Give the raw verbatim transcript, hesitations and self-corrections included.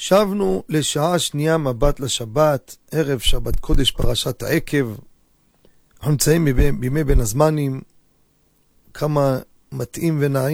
שבנו לשעה שנייה מבט לשבת, ערב שבת קודש פרשת העקב. אנחנו נמצאים בימי בין הזמנים, כמה מתאים ונעים